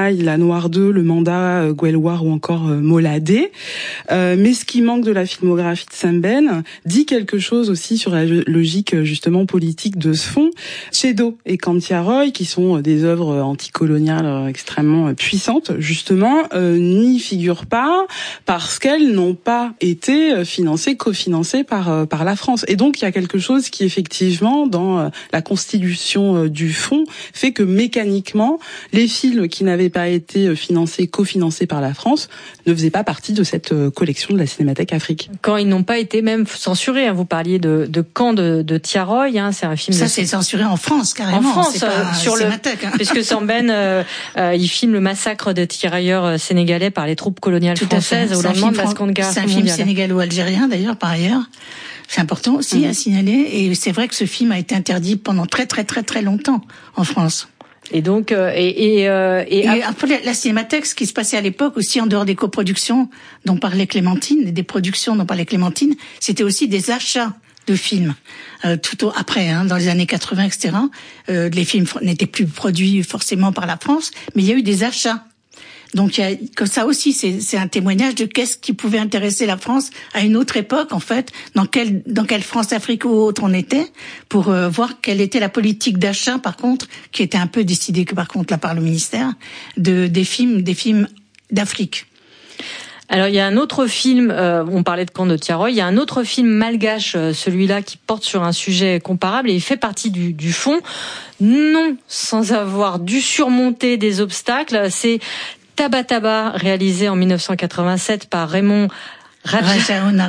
Aïe, La Noire 2, Le Mandat, Gouelloir ou encore Moladé. Mais ce qui manque de la filmographie de Sembène dit quelque chose aussi sur la logique justement politique de ce fond. Chedo et Cantiaroy, qui sont des œuvres anticoloniales extrêmement puissantes, justement, n'y figurent pas parce qu'elles n'ont pas été cofinancées par la France. Et donc il y a quelque chose qui effectivement dans la constitution du fonds fait que mécaniquement les films qui n'avaient pas été cofinancés par la France ne faisaient pas partie de cette collection de la Cinémathèque Afrique. Quand ils n'ont pas été même censurés, vous parliez de Camp de Tiaroy, c'est un film. Ça c'est censuré en France carrément. En France, c'est pas sur puisque Sembène il filme le massacre des tirailleurs sénégalais par les troupes coloniales françaises au lendemain de la Seconde Guerre mondiale. C'est un film sénégalo-algérien d'ailleurs par ailleurs. C'est important aussi à signaler, et c'est vrai que ce film a été interdit pendant très très très très longtemps en France. Et donc et après la Cinémathèque, ce qui se passait à l'époque aussi en dehors des coproductions dont parlait Clémentine, des productions dont parlait Clémentine, c'était aussi des achats de films. Après, dans les années 80, etc. Les films n'étaient plus produits forcément par la France, mais il y a eu des achats. Donc comme ça aussi, c'est un témoignage de qu'est-ce qui pouvait intéresser la France à une autre époque, en fait, dans quelle France-Afrique ou autre on était, pour voir quelle était la politique d'achat, par contre, qui était un peu décidée par contre là par le ministère, des films d'Afrique. Alors il y a un autre film, on parlait de Camp de Tiaroy, il y a un autre film malgache, celui-là qui porte sur un sujet comparable et il fait partie du fond, non sans avoir dû surmonter des obstacles. C'est Taba Taba, réalisé en 1987 par Raymond Rajanoa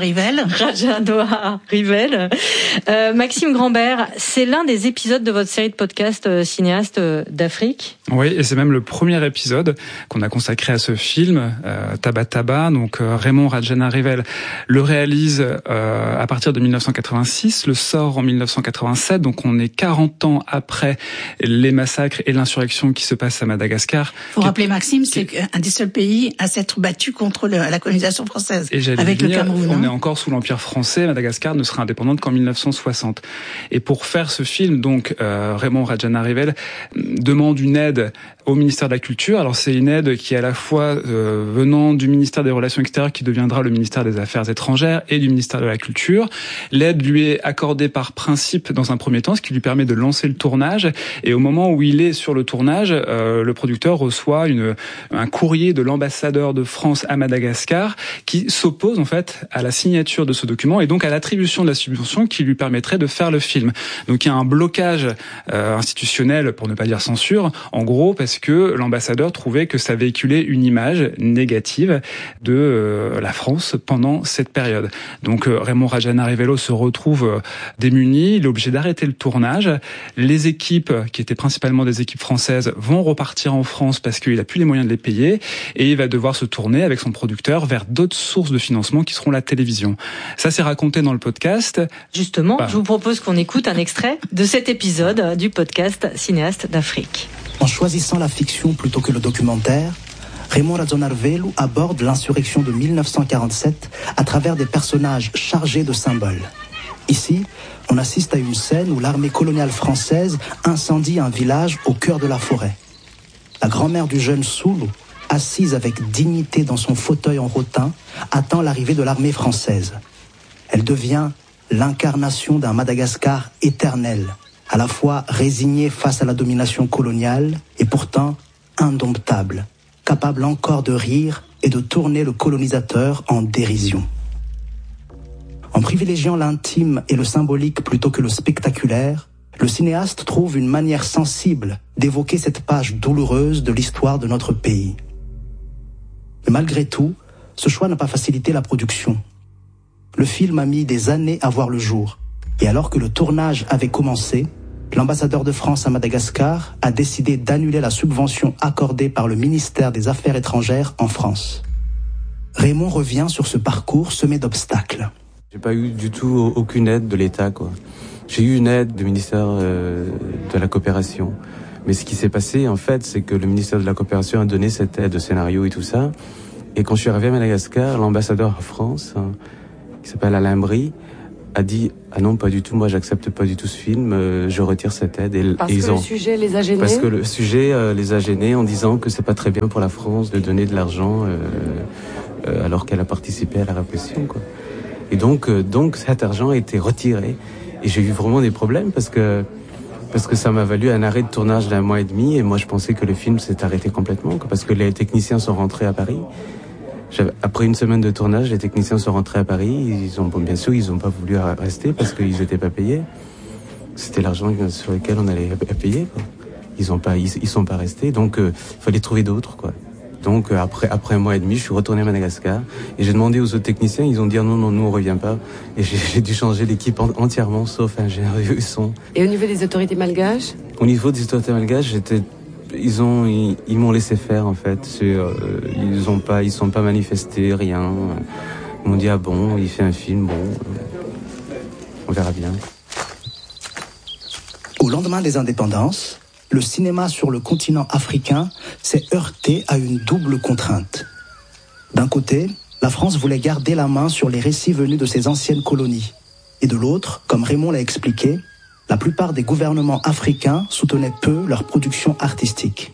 Rivel. Maxime Grambert, c'est l'un des épisodes de votre série de podcasts cinéastes d'Afrique. Oui, et c'est même le premier épisode qu'on a consacré à ce film, Taba Taba. Donc Raymond Rajana Rivel le réalise à partir de 1986, le sort en 1987, donc on est 40 ans après les massacres et l'insurrection qui se passe à Madagascar. Faut rappeler Maxime, c'est un des seuls pays à s'être battu contre la colonisation française. Avec le Cameroun. On est encore sous l'Empire français. Madagascar ne sera indépendante qu'en 1960. Et pour faire ce film, donc, Raymond Rajana Rivel demande une aide au ministère de la Culture. Alors c'est une aide qui est à la fois venant du ministère des Relations extérieures qui deviendra le ministère des Affaires étrangères et du ministère de la Culture. L'aide lui est accordée par principe dans un premier temps, ce qui lui permet de lancer le tournage. Et au moment où il est sur le tournage, le producteur reçoit un courrier de l'ambassadeur de France à Madagascar qui s'oppose en fait à la signature de ce document et donc à l'attribution de la subvention qui lui permettrait de faire le film. Donc il y a un blocage institutionnel, pour ne pas dire censure, en gros parce que l'ambassadeur trouvait que ça véhiculait une image négative de la France pendant cette période. Donc Raymond Rajana Rivel se retrouve démuni, il est obligé d'arrêter le tournage. Les équipes, qui étaient principalement des équipes françaises, vont repartir en France parce qu'il n'a plus les moyens de les payer et il va devoir se tourner avec son producteur vers d'autres sources de financement qui seront la télévision. Ça, c'est raconté dans le podcast. Justement, je vous propose qu'on écoute un extrait de cet épisode du podcast Cinéastes d'Afrique. En choisissant la fiction plutôt que le documentaire, Raymond Rajana Rivel aborde l'insurrection de 1947 à travers des personnages chargés de symboles. Ici, on assiste à une scène où l'armée coloniale française incendie un village au cœur de la forêt. La grand-mère du jeune Soulou, assise avec dignité dans son fauteuil en rotin, attend l'arrivée de l'armée française. Elle devient l'incarnation d'un Madagascar éternel, à la fois résigné face à la domination coloniale et pourtant indomptable, capable encore de rire et de tourner le colonisateur en dérision. En privilégiant l'intime et le symbolique plutôt que le spectaculaire, le cinéaste trouve une manière sensible d'évoquer cette page douloureuse de l'histoire de notre pays. Mais malgré tout, ce choix n'a pas facilité la production. Le film a mis des années à voir le jour. Et alors que le tournage avait commencé, l'ambassadeur de France à Madagascar a décidé d'annuler la subvention accordée par le ministère des Affaires étrangères en France. Raymond revient sur ce parcours semé d'obstacles. J'ai pas eu du tout aucune aide de l'État, quoi. J'ai eu une aide du ministère de la Coopération. Mais ce qui s'est passé, en fait, c'est que le ministère de la Coopération a donné cette aide de scénario et tout ça. Et quand je suis arrivé à Madagascar, l'ambassadeur en France, qui s'appelle Alain Brie, a dit ah non, pas du tout, moi j'accepte pas du tout ce film, je retire cette aide. Parce que le sujet les a gênés. Parce que le sujet les a gênés en disant que c'est pas très bien pour la France de donner de l'argent alors qu'elle a participé à la répression, quoi. Et donc cet argent a été retiré et j'ai eu vraiment des problèmes parce que ça m'a valu un arrêt de tournage d'1 mois et demi et moi je pensais que le film s'est arrêté complètement, quoi, parce que les techniciens sont rentrés à Paris. Après une semaine de tournage, les techniciens sont rentrés à Paris. Bien sûr, ils n'ont pas voulu rester parce qu'ils n'étaient pas payés. C'était l'argent sur lequel on allait payer, quoi. Ils sont pas restés. Donc, fallait trouver d'autres, quoi. Donc, après 1 mois et demi, je suis retourné à Madagascar et j'ai demandé aux autres techniciens. Ils ont dit non, nous on revient pas. Et j'ai dû changer l'équipe entièrement, sauf ingénieur son. Et au niveau des autorités malgaches? Au niveau des autorités malgaches, ils m'ont laissé faire, en fait. Ils sont pas manifestés, rien. Ils m'ont dit ah bon, il fait un film, bon, on verra bien. Au lendemain des indépendances, le cinéma sur le continent africain s'est heurté à une double contrainte. D'un côté, la France voulait garder la main sur les récits venus de ses anciennes colonies. Et de l'autre, comme Raymond l'a expliqué, la plupart des gouvernements africains soutenaient peu leur production artistique.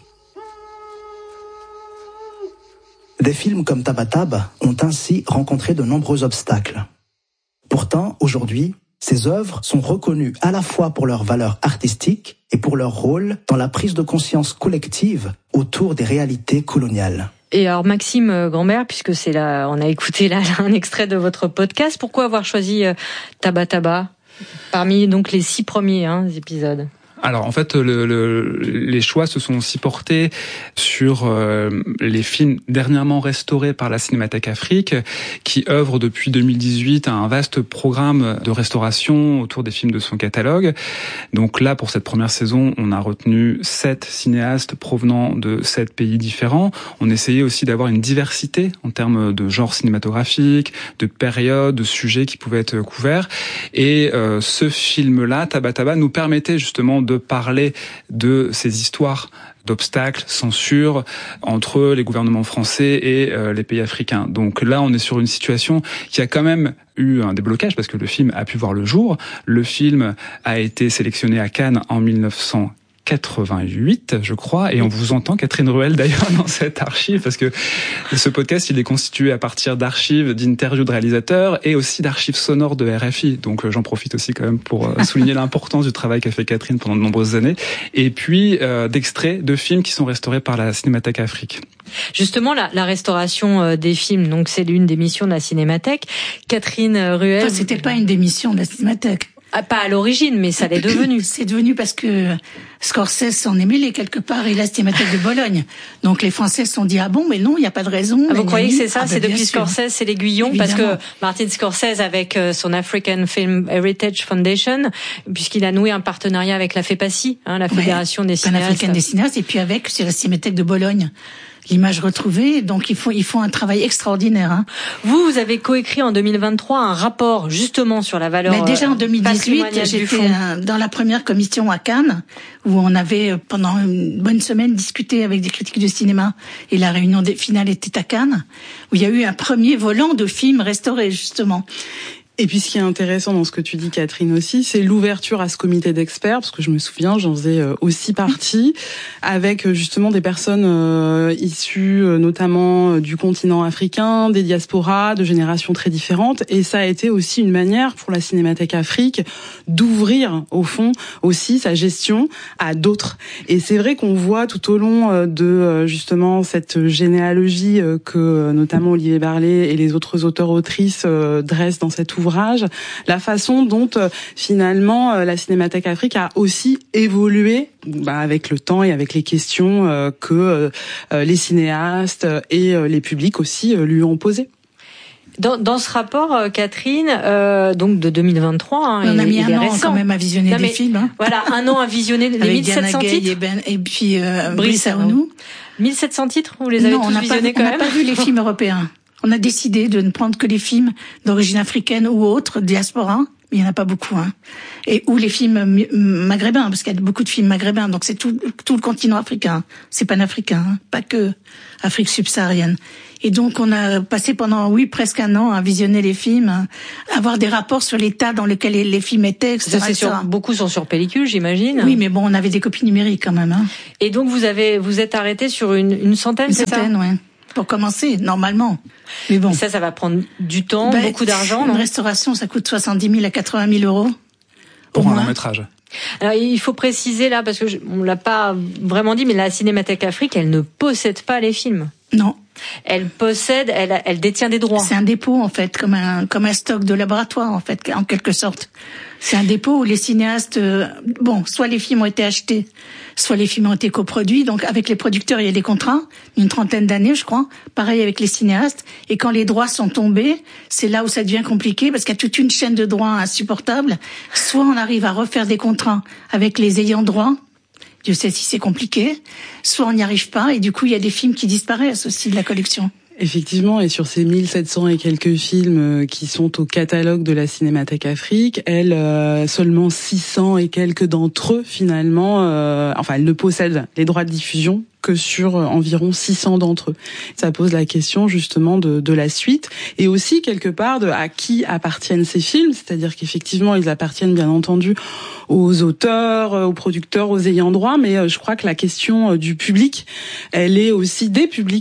Des films comme Tabataba ont ainsi rencontré de nombreux obstacles. Pourtant, aujourd'hui, ces œuvres sont reconnues à la fois pour leur valeur artistique et pour leur rôle dans la prise de conscience collective autour des réalités coloniales. Et alors Maxime Grandbert, puisque c'est là, on a écouté là un extrait de votre podcast, pourquoi avoir choisi Tabataba parmi donc les 6 premiers épisodes? Alors en fait, les choix se sont aussi portés sur les films dernièrement restaurés par la Cinémathèque Afrique, qui œuvre depuis 2018 à un vaste programme de restauration autour des films de son catalogue. Donc là, pour cette première saison, on a retenu 7 cinéastes provenant de 7 pays différents. On essayait aussi d'avoir une diversité en termes de genre cinématographique, de périodes, de sujets qui pouvaient être couverts. Et ce film-là, Tabataba, nous permettait justement de parler de ces histoires d'obstacles, censure entre les gouvernements français et les pays africains. Donc là, on est sur une situation qui a quand même eu un déblocage parce que le film a pu voir le jour. Le film a été sélectionné à Cannes en 1988, je crois, et on vous entend, Catherine Ruel, d'ailleurs, dans cette archive, parce que ce podcast, il est constitué à partir d'archives, d'interviews de réalisateurs et aussi d'archives sonores de RFI. Donc, j'en profite aussi quand même pour souligner l'importance du travail qu'a fait Catherine pendant de nombreuses années, et puis d'extraits de films qui sont restaurés par la Cinémathèque Afrique. Justement, la restauration des films, donc c'est l'une des missions de la Cinémathèque. Catherine Ruel... Enfin, c'était pas une des missions de la Cinémathèque. Ah, pas à l'origine, mais ça l'est devenu. C'est devenu parce que Scorsese s'en est mêlé quelque part et la Cinémathèque de Bologne. Donc les Français se sont dit ah bon, mais non, il n'y a pas de raison. Ah, vous croyez que c'est ça, c'est depuis Scorsese, c'est l'aiguillon? Évidemment. Parce que Martin Scorsese, avec son African Film Heritage Foundation, puisqu'il a noué un partenariat avec la FEPACI, la Fédération des cinéastes. Pan-africaine des cinéastes, et puis c'est la Cinémathèque de Bologne. L'image retrouvée, donc ils font un travail extraordinaire. Vous avez coécrit en 2023 un rapport justement sur la valeur. Mais déjà en 2018, j'étais dans la première commission à Cannes où on avait pendant une bonne semaine discuté avec des critiques de cinéma et la réunion finale était à Cannes où il y a eu un premier volant de films restaurés justement. Et puis ce qui est intéressant dans ce que tu dis, Catherine, aussi, c'est l'ouverture à ce comité d'experts, parce que je me souviens, j'en faisais aussi partie, avec justement des personnes issues notamment du continent africain, des diasporas, de générations très différentes, et ça a été aussi une manière pour la Cinémathèque Afrique d'ouvrir, au fond, aussi sa gestion à d'autres. Et c'est vrai qu'on voit tout au long de justement cette généalogie que notamment Olivier Barlet et les autres auteurs-autrices dressent dans cet ouvrage, la façon dont finalement la Cinémathèque Afrique a aussi évolué avec le temps et avec les questions que les cinéastes et les publics aussi lui ont posées. Dans ce rapport, Catherine, donc de 2023, on a mis un an quand même à visionner des films. Voilà, un an à visionner les 1700 titres. Et puis Brice Aounou. 1700 titres, vous les avez tous visionnés quand même? On n'a pas vu les films européens. On a décidé de ne prendre que les films d'origine africaine ou autre, diaspora, mais il n'y en a pas beaucoup, et ou les films maghrébins, parce qu'il y a beaucoup de films maghrébins, donc c'est tout le continent africain, c'est panafricain, pas que Afrique subsaharienne. Et donc on a passé pendant presque un an à visionner les films, avoir des rapports sur l'état dans lequel les films étaient, etc. Beaucoup sont sur pellicule, j'imagine. Oui, mais bon, on avait des copies numériques quand même. Hein. Et donc vous êtes arrêté sur une centaine, c'est ça ? Une centaine, ouais. Pour commencer, normalement. Mais bon. Et ça va prendre du temps, beaucoup d'argent, non ? Une restauration, ça coûte 70 000 à 80 000 euros. Pour un long métrage. Alors il faut préciser là, parce que on l'a pas vraiment dit, mais la Cinémathèque Afrique, elle ne possède pas les films. Non. Elle possède, elle détient des droits. C'est un dépôt en fait, comme un stock de laboratoire en fait, en quelque sorte. C'est un dépôt où les cinéastes, soit les films ont été achetés, soit les films ont été coproduits. Donc avec les producteurs, il y a des contrats, une trentaine d'années, je crois. Pareil avec les cinéastes. Et quand les droits sont tombés, c'est là où ça devient compliqué parce qu'il y a toute une chaîne de droits insupportable. Soit on arrive à refaire des contrats avec les ayants droit. Dieu sait si c'est compliqué. Soit on n'y arrive pas et du coup il y a des films qui disparaissent aussi de la collection. Effectivement, et sur ces 1700 et quelques films qui sont au catalogue de la Cinémathèque Afrique, seulement 600 et quelques d'entre eux, finalement, elle ne possède les droits de diffusion que sur environ 600 d'entre eux. Ça pose la question justement de la suite et aussi quelque part de à qui appartiennent ces films, c'est-à-dire qu'effectivement ils appartiennent bien entendu aux auteurs, aux producteurs, aux ayants droit, mais je crois que la question du public, elle est aussi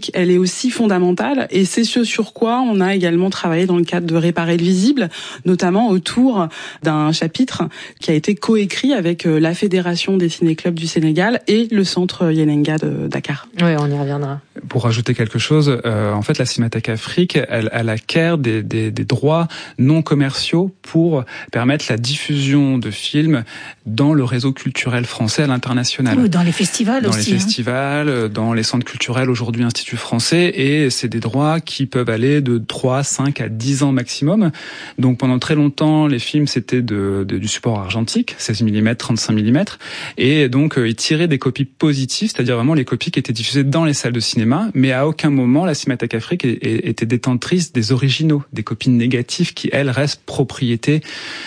fondamentale et c'est ce sur quoi on a également travaillé dans le cadre de Réparer le visible, notamment autour d'un chapitre qui a été coécrit avec la Fédération des ciné-clubs du Sénégal et le Centre Yenenga de Dakar. Oui, on y reviendra. Pour rajouter quelque chose, en fait, la Cinémathèque Afrique, elle acquiert des droits non commerciaux pour permettre la diffusion de films dans le réseau culturel français à l'international. Ou dans les festivals dans aussi. Dans les festivals, dans les centres culturels, aujourd'hui Institut français, et c'est des droits qui peuvent aller de 3, 5 à 10 ans maximum. Donc pendant très longtemps, les films, c'était du support argentique, 16 mm, 35 mm, et donc ils tiraient des copies positives, c'est-à-dire vraiment les copies qui étaient diffusées dans les salles de cinéma, mais à aucun moment la Cinémathèque Afrique était détentrice des originaux, des copies négatives qui, elles, restent propriété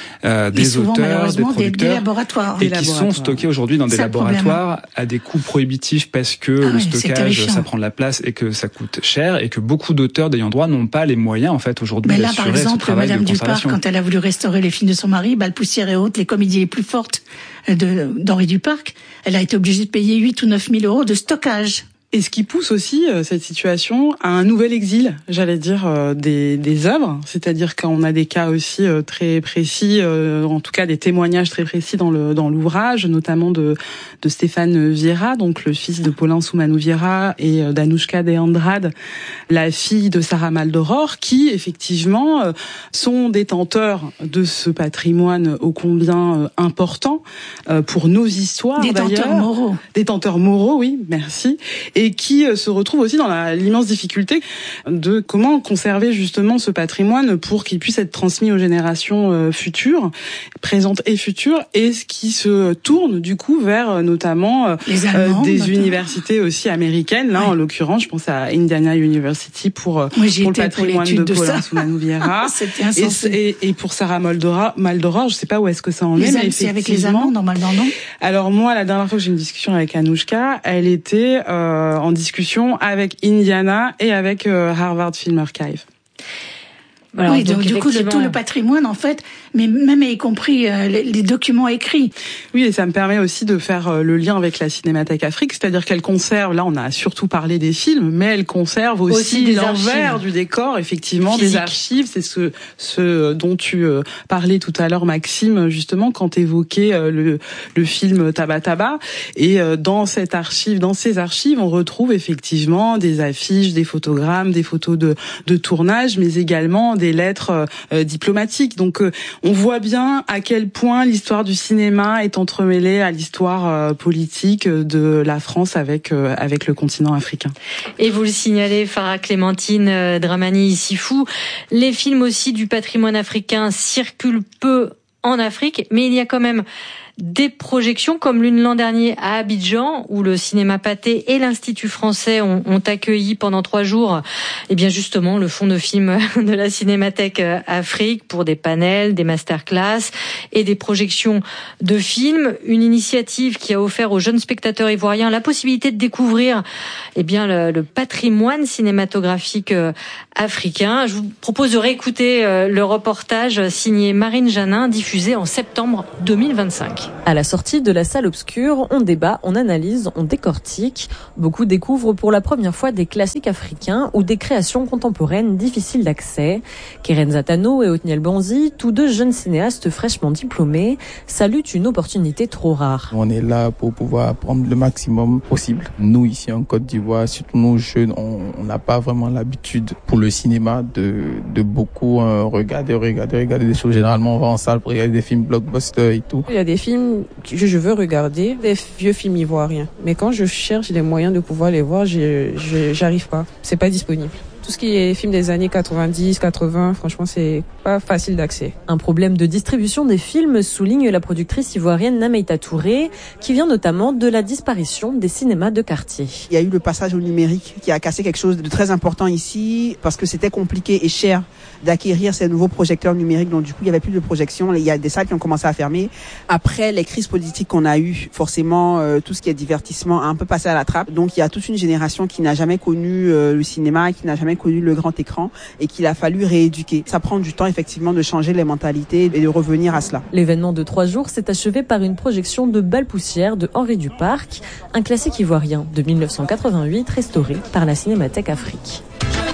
des auteurs, des producteurs, des laboratoires. Et qui sont stockés aujourd'hui dans des laboratoires à des coûts prohibitifs parce que le stockage, ça prend de la place et que ça coûte cher et que beaucoup d'auteurs d'ayant droit n'ont pas les moyens, en fait, aujourd'hui d'assurer ce travail de conservation. Par exemple, Madame Duparc, quand elle a voulu restaurer les films de son mari, Balpoussière et autres, les comédies les plus fortes d'Henri Duparc, elle a été obligée de payer 8 ou 9 000 euros de stockage. Et ce qui pousse aussi cette situation à un nouvel exil, j'allais dire, des œuvres. C'est-à-dire qu'on a des cas aussi très précis, en tout cas des témoignages très précis dans l'ouvrage, notamment de Stéphane Vieira, donc le fils de Paulin Soumanou Vieira, et d'Anouchka de Andrade, la fille de Sarah Maldoror, qui effectivement sont détenteurs de ce patrimoine ô combien important pour nos histoires. Détenteurs moraux. Détenteurs moraux, oui, merci. Et qui se retrouve aussi dans l'immense difficulté de comment conserver justement ce patrimoine pour qu'il puisse être transmis aux générations futures, présentes et futures, et ce qui se tourne du coup vers notamment des universités aussi américaines. Là, en l'occurrence, je pense à Indiana University pour le patrimoine de Paulin Soumanou Vieira. et pour Sarah Maldoror, je sais pas où est-ce que ça en est, mais c'est avec les Allemands normalement, non? Alors moi, la dernière fois que j'ai eu une discussion avec Anouchka, elle était en discussion avec Indiana et avec Harvard Film Archive. Alors, oui, donc du coup, tout le patrimoine, en fait, mais même y compris les documents écrits. Oui, et ça me permet aussi de faire le lien avec la Cinémathèque Afrique, c'est-à-dire qu'elle conserve, là on a surtout parlé des films, mais elle conserve aussi l'envers du décor, effectivement, physique. Des archives. C'est ce dont tu parlais tout à l'heure, Maxime, justement, quand t'évoquais le film Taba Taba. Et dans ces archives, on retrouve effectivement des affiches, des photogrammes, des photos de tournage, mais également des lettres diplomatiques. Donc on voit bien à quel point l'histoire du cinéma est entremêlée à l'histoire politique de la France avec le continent africain. Et vous le signalez, Farah Clémentine Dramani Sifou, les films aussi du patrimoine africain circulent peu en Afrique, mais il y a quand même des projections comme l'une l'an dernier à Abidjan, où le cinéma Pathé et l'Institut français ont accueilli pendant 3 jours, eh bien justement, le fonds de films de la Cinémathèque Afrique pour des panels, des masterclass et des projections de films. Une initiative qui a offert aux jeunes spectateurs ivoiriens la possibilité de découvrir, eh bien, le patrimoine cinématographique africain. Je vous propose de réécouter le reportage signé Marine Janin, diffusé en septembre 2025. À la sortie de la salle obscure, on débat, on analyse, on décortique. Beaucoup découvrent pour la première fois des classiques africains ou des créations contemporaines difficiles d'accès. Keren Zatano et Othniel Banzi, tous 2 jeunes cinéastes fraîchement diplômés, saluent une opportunité trop rare. On est là pour pouvoir prendre le maximum possible. Nous, ici en Côte d'Ivoire, surtout nos jeunes, on n'a pas vraiment l'habitude pour le cinéma de beaucoup regarder des choses. Généralement, on va en salle pour regarder des films blockbusters et tout. Il y a des films que je veux regarder, des vieux films ivoiriens. Mais quand je cherche les moyens de pouvoir les voir, j'arrive pas. C'est pas disponible. Tout ce qui est film des années 90, 80, franchement, c'est pas facile d'accès. Un problème de distribution des films, souligne la productrice ivoirienne Nameita Touré, qui vient notamment de la disparition des cinémas de quartier. Il y a eu le passage au numérique qui a cassé quelque chose de très important ici, parce que c'était compliqué et cher d'acquérir ces nouveaux projecteurs numériques. Donc du coup, il y avait plus de projections. Il y a des salles qui ont commencé à fermer. Après les crises politiques qu'on a eues, forcément, tout ce qui est divertissement a un peu passé à la trappe. Donc il y a toute une génération qui n'a jamais connu le cinéma, qui n'a jamais connu le grand écran et qu'il a fallu rééduquer. Ça prend du temps effectivement de changer les mentalités et de revenir à cela. L'événement de 3 jours s'est achevé par une projection de Bal Poussière de Henri Duparc, un classique ivoirien de 1988 restauré par la Cinémathèque Afrique.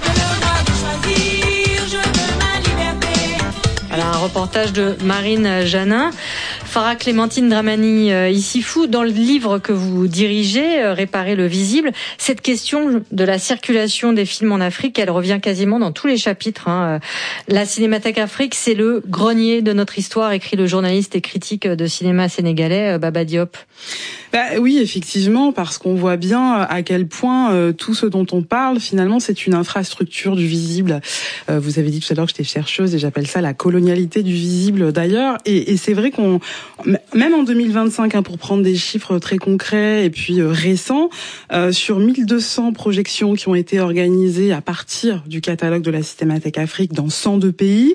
Voilà un reportage de Marine Janin. Farah Clémentine Dramani Issifou, dans le livre que vous dirigez, Réparer le visible, cette question de la circulation des films en Afrique, elle revient quasiment dans tous les chapitres. La Cinémathèque Afrique, c'est le grenier de notre histoire, écrit le journaliste et critique de cinéma sénégalais Baba Diop. Oui, effectivement, parce qu'on voit bien à quel point tout ce dont on parle, finalement, c'est une infrastructure du visible. Vous avez dit tout à l'heure que j'étais chercheuse et j'appelle ça la colonialité du visible d'ailleurs. Et c'est vrai qu'on, même en 2025, pour prendre des chiffres très concrets et puis récents, sur 1200 projections qui ont été organisées à partir du catalogue de la Cinémathèque Afrique dans 102 pays,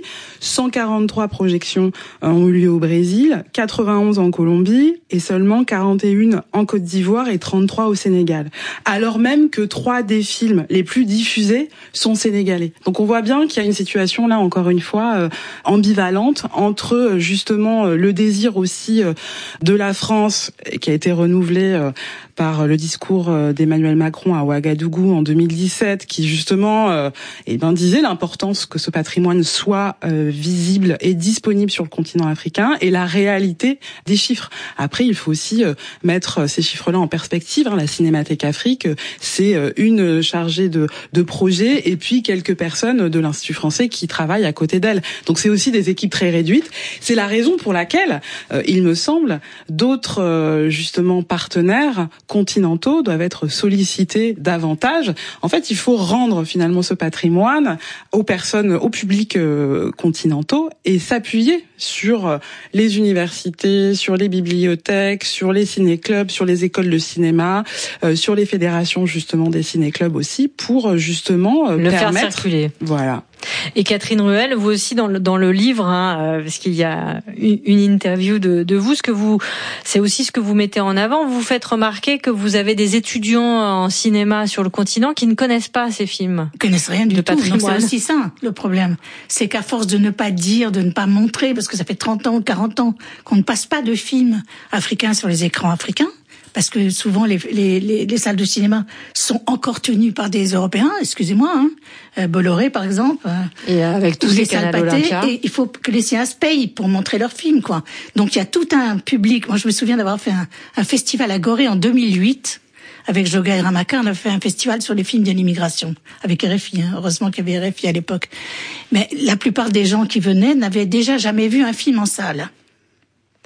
143 projections ont eu lieu au Brésil, 91 en Colombie et seulement 41 en Côte d'Ivoire et 33 au Sénégal. Alors même que 3 des films les plus diffusés sont sénégalais. Donc on voit bien qu'il y a une situation là, encore une fois, ambivalente entre justement le désir aussi de la France qui a été renouvelé par le discours d'Emmanuel Macron à Ouagadougou en 2017, qui justement disait l'importance que ce patrimoine soit visible et disponible sur le continent africain, et la réalité des chiffres. Après, il faut aussi mettre ces chiffres-là en perspective. La Cinémathèque Afrique, c'est une chargée de projet et puis quelques personnes de l'Institut français qui travaillent à côté d'elle. Donc c'est aussi des équipes très réduites. C'est la raison pour laquelle, il me semble, d'autres justement partenaires continentaux doivent être sollicités davantage. En fait, il faut rendre finalement ce patrimoine aux personnes, au public continentaux et s'appuyer sur les universités, sur les bibliothèques, sur les ciné-clubs, sur les écoles de cinéma, sur les fédérations justement des ciné-clubs aussi, pour justement le permettre, faire circuler. Voilà. Et Catherine Ruel, vous aussi dans le livre, parce qu'il y a une interview de vous, c'est aussi ce que vous mettez en avant. Vous faites remarquer que vous avez des étudiants en cinéma sur le continent qui ne connaissent pas ces films. Ils connaissent rien du tout. Patrimoine. Donc c'est aussi ça le problème. C'est qu'à force de ne pas dire, de ne pas montrer, parce que ça fait 30 ans ou 40 ans qu'on ne passe pas de films africains sur les écrans africains, parce que souvent les salles de cinéma sont encore tenues par des Européens, excusez-moi, Bolloré par exemple, et avec tous les salles Pathé, et il faut que les cinéastes payent pour montrer leurs films, quoi. Donc il y a tout un public. Moi je me souviens d'avoir fait un festival à Gorée en 2008. Avec Jogaï Ramaka, on a fait un festival sur les films de l'immigration, avec RFI. Heureusement qu'il y avait RFI à l'époque. Mais la plupart des gens qui venaient n'avaient déjà jamais vu un film en salle.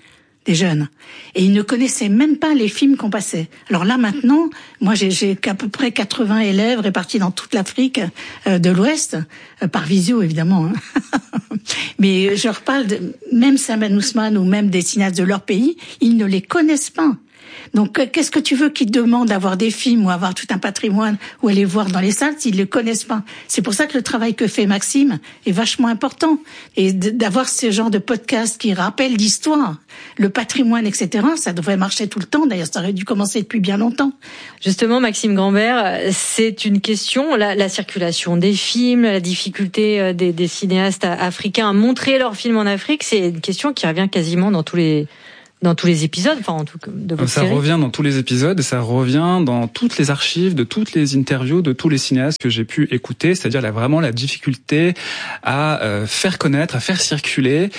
des jeunes. Et ils ne connaissaient même pas les films qu'on passait. Alors là, maintenant, moi, j'ai à peu près 80 élèves répartis dans toute l'Afrique de l'Ouest, par visio, évidemment. Hein. Mais je leur parle même Saint-Ben Ousmane ou même des cinéastes de leur pays, ils ne les connaissent pas. Donc, qu'est-ce que tu veux qu'ils demandent d'avoir des films ou avoir tout un patrimoine ou aller voir dans les salles s'ils ne les connaissent pas? C'est pour ça que le travail que fait Maxime est vachement important. Et d'avoir ce genre de podcast qui rappelle l'histoire, le patrimoine, etc., ça devrait marcher tout le temps. D'ailleurs, ça aurait dû commencer depuis bien longtemps. Justement, Maxime Grambert, c'est une question, la circulation des films, la difficulté des cinéastes africains à montrer leurs films en Afrique, c'est une question qui revient quasiment dans tous les épisodes, enfin en tout cas de votre série. Ça revient dans tous les épisodes et ça revient dans toutes les archives de toutes les interviews de tous les cinéastes que j'ai pu écouter, c'est-à-dire vraiment la difficulté à faire connaître, à faire circuler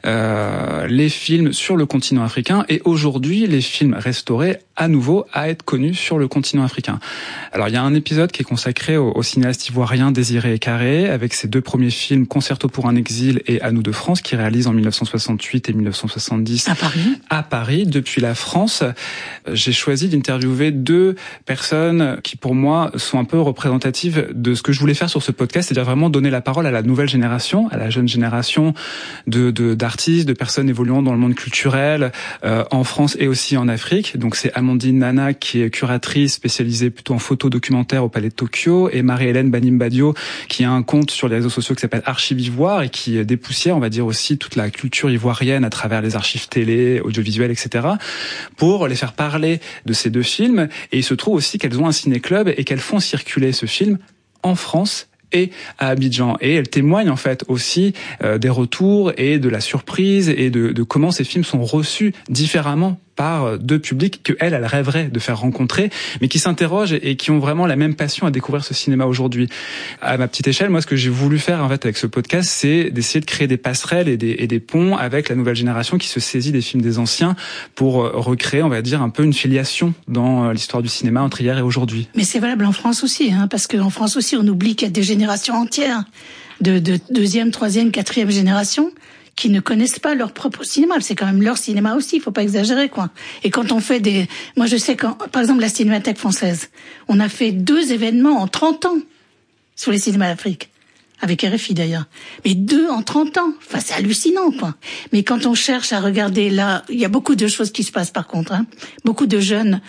les films sur le continent africain et aujourd'hui les films restaurés à nouveau à être connus sur le continent africain. Alors il y a un épisode qui est consacré au cinéaste ivoirien Désiré Carré avec ses 2 premiers films Concerto pour un exil et À nous de France qui réalise en 1968 et 1970 à Paris, depuis la France. J'ai choisi d'interviewer 2 personnes qui, pour moi, sont un peu représentatives de ce que je voulais faire sur ce podcast, c'est-à-dire vraiment donner la parole à la nouvelle génération, à la jeune génération d'artistes, de personnes évoluant dans le monde culturel, en France et aussi en Afrique. Donc c'est Amandine Nana, qui est curatrice spécialisée plutôt en photo documentaire au Palais de Tokyo, et Marie-Hélène Banimbadio, qui a un compte sur les réseaux sociaux qui s'appelle Archives Ivoire et qui dépoussière, on va dire, aussi toute la culture ivoirienne à travers les archives télé, audiovisuels, etc., pour les faire parler de ces 2 films. Et il se trouve aussi qu'elles ont un ciné-club et qu'elles font circuler ce film en France et à Abidjan. Et elles témoignent en fait aussi des retours et de la surprise et de comment ces films sont reçus différemment par 2 publics que elle rêverait de faire rencontrer, mais qui s'interrogent et qui ont vraiment la même passion à découvrir ce cinéma aujourd'hui. À ma petite échelle, moi, ce que j'ai voulu faire en fait avec ce podcast, c'est d'essayer de créer des passerelles et des ponts avec la nouvelle génération qui se saisit des films des anciens pour recréer, on va dire, un peu une filiation dans l'histoire du cinéma entre hier et aujourd'hui. Mais c'est valable en France aussi, hein, parce qu'en France aussi, on oublie qu'il y a des générations entières de 2e, 3e, 4e génération qui ne connaissent pas leur propre cinéma. C'est quand même leur cinéma aussi, il faut pas exagérer, quoi. Et quand on fait moi je sais par exemple, la Cinémathèque française, on a fait 2 événements en 30 ans sur les cinémas d'Afrique. Avec RFI d'ailleurs. Mais 2 en 30 ans. Enfin, c'est hallucinant, quoi. Mais quand on cherche à regarder là, il y a beaucoup de choses qui se passent par contre, hein. Beaucoup de jeunes,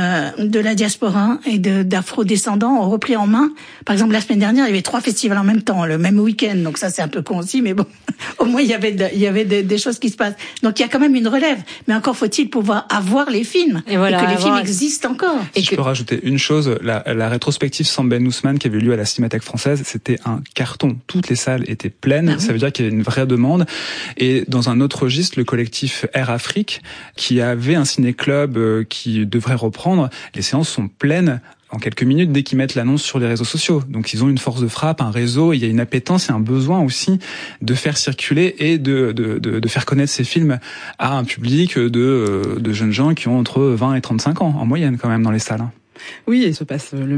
de la diaspora et d'afro-descendants ont repris en main. Par exemple, la semaine dernière, il y avait 3 festivals en même temps, le même week-end. Donc ça, c'est un peu con aussi, mais bon. Au moins, il y avait des choses qui se passent. Donc il y a quand même une relève. Mais encore faut-il pouvoir avoir les films. Et voilà, et que les films existent encore. Et je peux rajouter une chose. La rétrospective Saint-Ben Ousmane qui avait eu lieu à la Cinémathèque française, c'était un carton. Toutes les salles étaient pleines, ça veut dire qu'il y avait une vraie demande. Et dans un autre registre, le collectif Air Afrique, qui avait un ciné-club qui devrait reprendre, les séances sont pleines en quelques minutes dès qu'ils mettent l'annonce sur les réseaux sociaux. Donc ils ont une force de frappe, un réseau, il y a une appétence et un besoin aussi de faire circuler et de faire connaître ces films à un public de jeunes gens qui ont entre 20 et 35 ans, en moyenne quand même dans les salles. Oui, et se passe le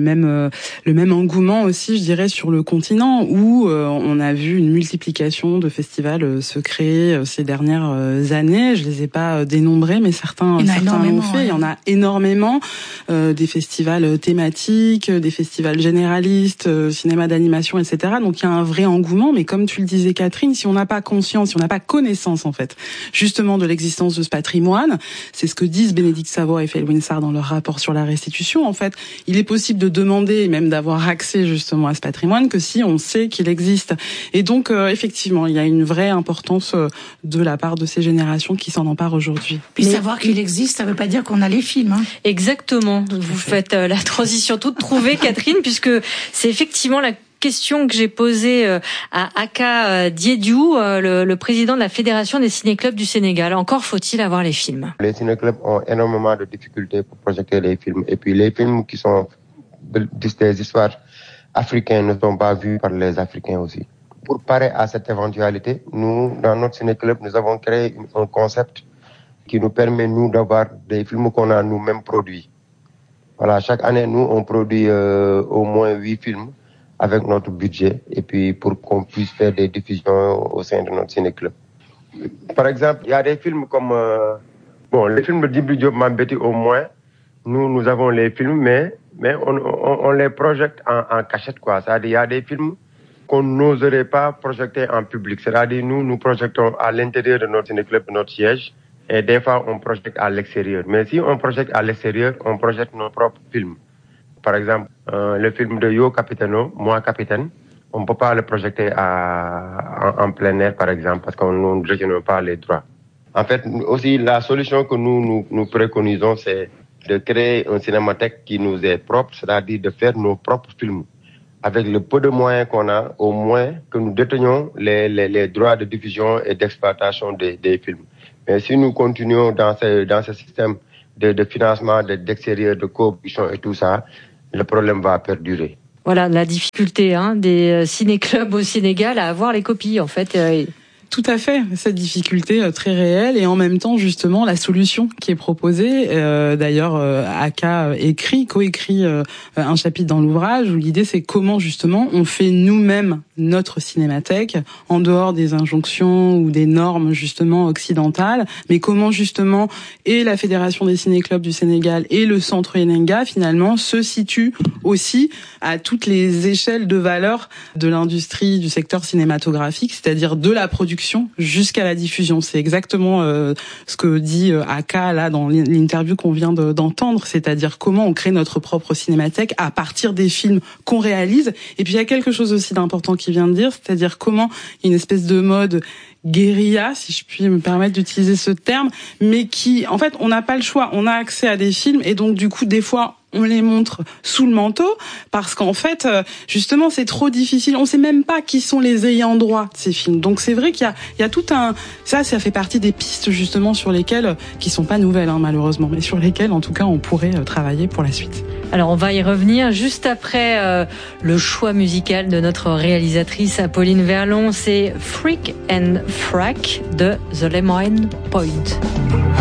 même engouement aussi, je dirais, sur le continent où on a vu une multiplication de festivals se créer ces dernières années. Je les ai pas dénombrés, mais certains l'ont fait. Ouais. Il y en a énormément, des festivals thématiques, des festivals généralistes, cinéma d'animation, etc. Donc il y a un vrai engouement, mais comme tu le disais, Catherine, si on n'a pas conscience, si on n'a pas connaissance en fait, justement de l'existence de ce patrimoine, c'est ce que disent Bénédicte Savoie et Faye Winsar dans leur rapport sur la restitution. En fait, il est possible de demander et même d'avoir accès justement à ce patrimoine que si on sait qu'il existe. Et donc, effectivement, il y a une vraie importance de la part de ces générations qui s'en emparent aujourd'hui. Puis savoir qu'il existe, ça veut pas dire qu'on a les films. Hein. Exactement. Vous faites la transition toute trouvée, Catherine, puisque c'est effectivement la question que j'ai posée à Aka Diédiou, le président de la Fédération des ciné-clubs du Sénégal. Encore faut-il avoir les films. Les ciné-clubs ont énormément de difficultés pour projeter les films. Et puis les films qui sont des histoires africaines ne sont pas vus par les Africains aussi. Pour parer à cette éventualité, nous, dans notre ciné-club, nous avons créé un concept qui nous permet, nous, d'avoir des films qu'on a nous-mêmes produits. Voilà, chaque année, nous, on produit au moins 8 films avec notre budget, et puis pour qu'on puisse faire des diffusions au sein de notre ciné-club. Par exemple, il y a des films comme Bon, les films de Djibril Diop Mambéty, au moins, nous avons les films, mais on les projette en cachette, quoi. C'est-à-dire, il y a des films qu'on n'oserait pas projeter en public. C'est-à-dire, nous projetons à l'intérieur de notre ciné-club, de notre siège, et des fois, on projette à l'extérieur. Mais si on projette à l'extérieur, on projette nos propres films. Par exemple, le film de Yo Capitano, Moi Capitaine, on ne peut pas le projeter en plein air, par exemple, parce qu'on ne retient pas les droits. En fait, aussi, la solution que nous préconisons, c'est de créer une cinémathèque qui nous est propre, c'est-à-dire de faire nos propres films. Avec le peu de moyens qu'on a, au moins que nous détenions les droits de diffusion et d'exploitation des films. Mais si nous continuons dans ce système de financement, d'extérieur, de coopération et tout ça, le problème va perdurer. Voilà la difficulté des ciné-clubs au Sénégal à avoir les copies, en fait. Tout à fait, cette difficulté très réelle et en même temps justement la solution qui est proposée. D'ailleurs, Aka coécrit un chapitre dans l'ouvrage où l'idée c'est comment justement on fait nous-mêmes notre cinémathèque en dehors des injonctions ou des normes justement occidentales, mais comment justement et la Fédération des ciné-clubs du Sénégal et le Centre Yenenga finalement se situent aussi à toutes les échelles de valeur de l'industrie du secteur cinématographique, c'est-à-dire de la production jusqu'à la diffusion. C'est exactement ce que dit Aka là dans l'interview qu'on vient d'entendre, c'est-à-dire comment on crée notre propre cinémathèque à partir des films qu'on réalise. Et puis il y a quelque chose aussi d'important qu'il vient de dire, c'est-à-dire comment il y a une espèce de mode guérilla, si je puis me permettre d'utiliser ce terme, mais qui, en fait, on n'a pas le choix, on a accès à des films et donc du coup, des fois, on les montre sous le manteau parce qu'en fait, justement, c'est trop difficile. On sait même pas qui sont les ayants droit de ces films. Donc c'est vrai qu'il y a tout ça fait partie des pistes justement sur lesquelles, qui sont pas nouvelles malheureusement, mais sur lesquelles en tout cas on pourrait travailler pour la suite. Alors on va y revenir juste après le choix musical de notre réalisatrice Apolline Verlon. C'est Freak and Frack de The Lemoyne Point.